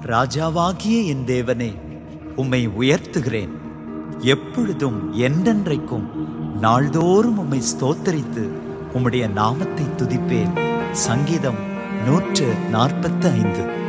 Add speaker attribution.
Speaker 1: ராஜாவாகிய என் தேவனே, உம்மை உயர்த்துகிறேன். எப்பொழுதும் என்றென்றைக்கும் நாள்தோறும் உம்மை ஸ்தோத்தரித்து உம்முடைய நாமத்தை துதிப்பேன். சங்கீதம் 145.